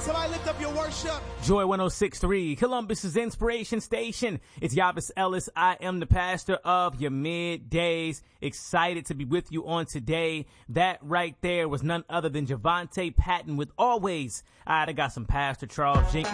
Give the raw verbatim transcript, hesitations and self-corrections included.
Somebody lift up your worship. Joy one oh six point three, Columbus's Inspiration Station. It's Yavis Ellis. I am the pastor of your middays. Excited to be with you on today. That right there was none other than Javante Patton with Always. All right, I got some Pastor Charles Jenkins